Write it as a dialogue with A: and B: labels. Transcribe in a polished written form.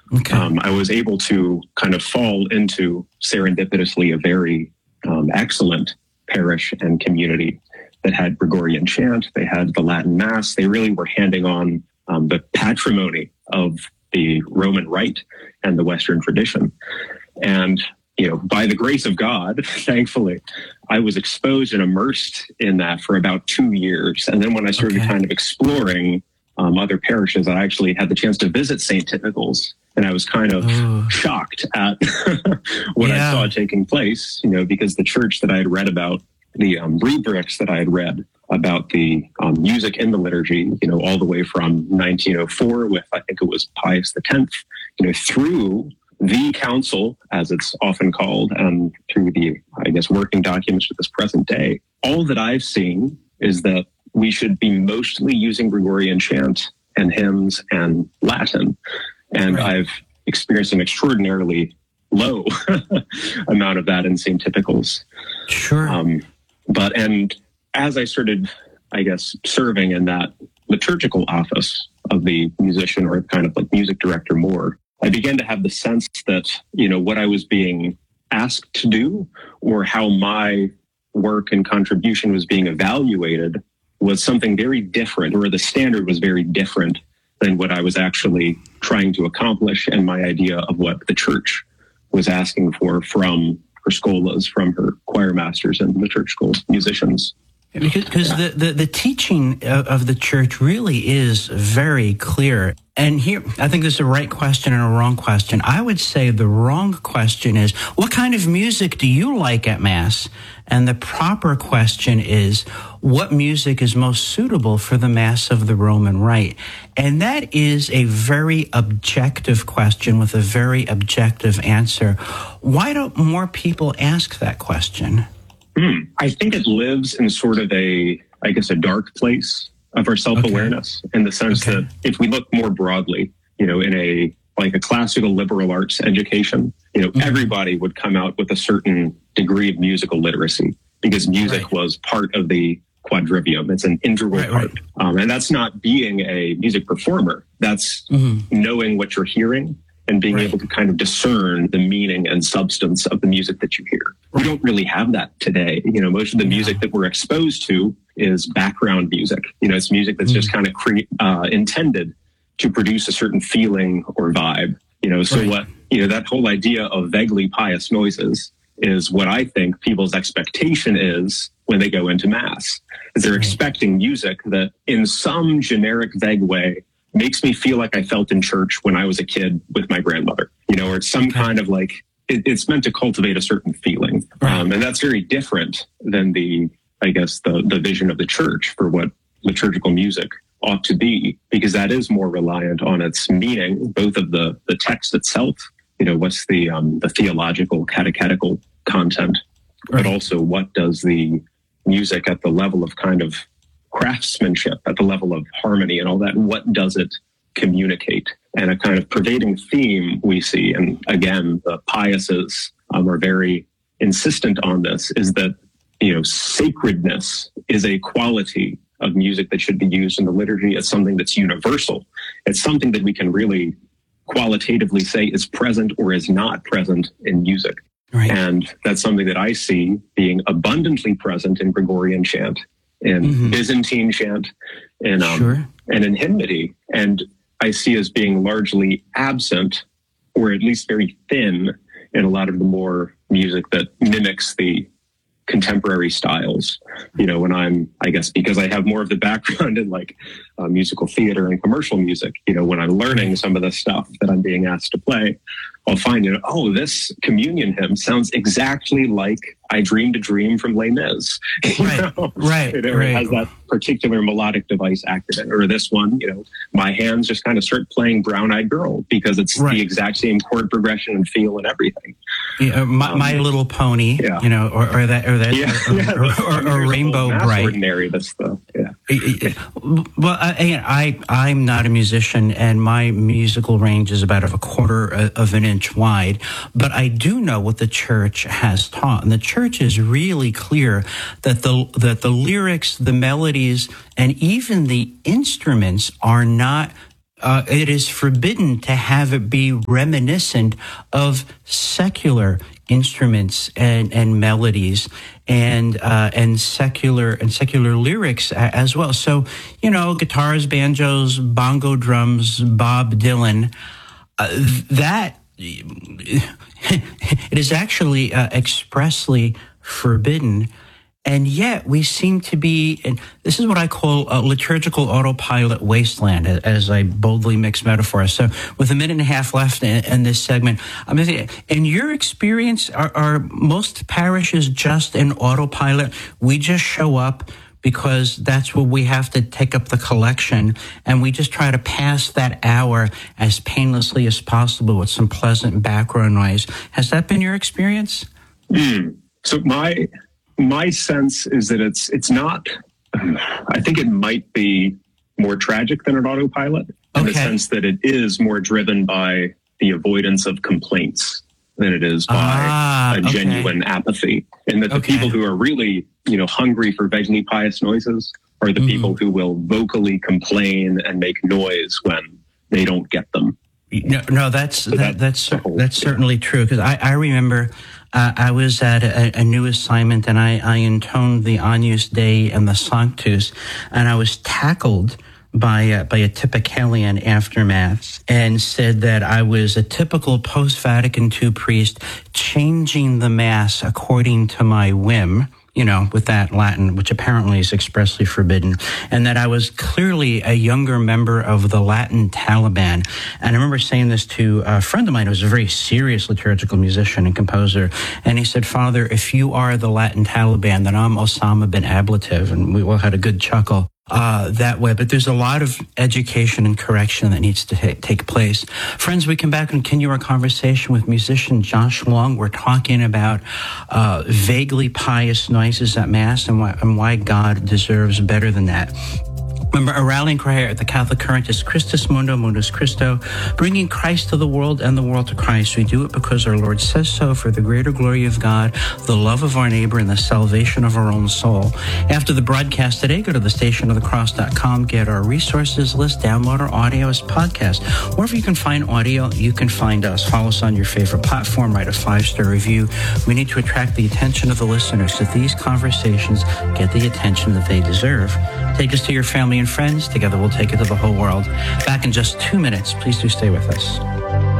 A: Okay.
B: I was able to kind of fall into serendipitously a very excellent parish and community that had Gregorian chant. They had the Latin Mass. They really were handing on the patrimony of the Roman Rite and the Western tradition. And, by the grace of God, thankfully, I was exposed and immersed in that for about 2 years. And then when I started kind of exploring other parishes, I actually had the chance to visit St. Tychical's. And I was kind of shocked at what I saw taking place, because the church that I had read about, the rubrics that I had read about the music in the liturgy, all the way from 1904 with, I think it was Pius X, through the council, as it's often called, and through the, working documents to this present day. All that I've seen is that we should be mostly using Gregorian chant and hymns and Latin. And I've experienced an extraordinarily low amount of that in St. Tychical's.
A: Sure.
B: And as I started, serving in that liturgical office of the musician, or kind of like music director more, I began to have the sense that, what I was being asked to do, or how my work and contribution was being evaluated, was something very different, or the standard was very different than what I was actually trying to accomplish, and my idea of what the church was asking for from her scholas, from her choir masters and the church school musicians.
A: Because the teaching of the church really is very clear. And here, I think there's a right question and a wrong question. I would say the wrong question is, what kind of music do you like at Mass? And the proper question is, what music is most suitable for the Mass of the Roman Rite? And that is a very objective question with a very objective answer. Why don't more people ask that question?
B: I think it lives in sort of a dark place of our self-awareness, in the sense that if we look more broadly, in a classical liberal arts education, everybody would come out with a certain degree of musical literacy, because music was part of the quadrivium. It's an integral part. And that's not being a music performer. That's knowing what you're hearing and being able to kind of discern the meaning and substance of the music that you hear. We don't really have that today. Most of the music that we're exposed to is background music. It's music that's just kind of intended to produce a certain feeling or vibe. That whole idea of vaguely pious noises is what I think people's expectation is when they go into Mass. Is they're expecting music that in some generic, vague way makes me feel like I felt in church when I was a kid with my grandmother, or some kind of it's meant to cultivate a certain feeling. And that's very different than the vision of the church for what liturgical music ought to be, because that is more reliant on its meaning, both of the text itself, what's the theological, catechetical content, but also what does the music at the level of kind of craftsmanship, at the level of harmony and all that, what does it communicate? And a kind of pervading theme we see, and again, the Piuses are very insistent on this, is that, sacredness is a quality of music that should be used in the liturgy. It's something that's universal. It's something that we can really qualitatively say is present or is not present in music. And that's something that I see being abundantly present in Gregorian chant, in Byzantine chant, and in hymnody. And I see as being largely absent, or at least very thin, in a lot of the more music that mimics the contemporary styles. When I'm, because I have more of the background in musical theater and commercial music, when I'm learning some of the stuff that I'm being asked to play, I'll find, this communion hymn sounds exactly like I Dreamed a Dream from Les Mis. It has that particular melodic device acted in. Or this one, my hands just kind of start playing Brown Eyed Girl, because it's the exact same chord progression and feel and everything.
A: My Little Pony, or Rainbow Bright.
B: Ordinary, that's the,
A: Well, I'm not a musician, and my musical range is about a quarter of an inch wide, but I do know what the church has taught, and the church is really clear that the lyrics, the melodies, and even the instruments are not it is forbidden to have it be reminiscent of secular instruments and melodies and secular lyrics as well. So, guitars, banjos, bongo drums, Bob Dylan, that it is actually expressly forbidden. And yet we seem to be, and this is what I call a liturgical autopilot wasteland, as I boldly mix metaphors. So with a minute and a half left in this segment, I'm going to say, in your experience, are most parishes just in autopilot? We just show up because that's where we have to take up the collection, and we just try to pass that hour as painlessly as possible with some pleasant background noise. Has that been your experience?
B: So my sense is that it's not, I think it might be more tragic than an autopilot in the sense that it is more driven by the avoidance of complaints than it is by a genuine apathy. And that the people who are really, hungry for vaguely pious noises are the people who will vocally complain and make noise when they don't get them.
A: No, that's certainly true. Because I remember I was at a new assignment, and I intoned the Agnus Dei and the Sanctus, and I was tackled by a Typicalian after Mass, and said that I was a typical post-Vatican II priest changing the Mass according to my whim, with that Latin, which apparently is expressly forbidden, and that I was clearly a younger member of the Latin Taliban. And I remember saying this to a friend of mine who was a very serious liturgical musician and composer, and he said, "Father, if you are the Latin Taliban, then I'm Osama bin Ablative," and we all had a good chuckle that way. But there's a lot of education and correction that needs to take place. Friends, we come back and continue our conversation with musician Josh Long. We're talking about vaguely pious noises at Mass and why God deserves better than that. Remember, our rallying cry at the Catholic Current is Christus Mundo, Mundus Christo, bringing Christ to the world and the world to Christ. We do it because our Lord says so, for the greater glory of God, the love of our neighbor, and the salvation of our own soul. After the broadcast today, go to thestationofthecross.com, get our resources list, download our audio as podcast. Wherever you can find audio, you can find us. Follow us on your favorite platform, write a 5-star review. We need to attract the attention of the listeners so these conversations get the attention that they deserve. Take us to your family and friends. Together we'll take it to the whole world. Back in just 2 minutes. Please do stay with us.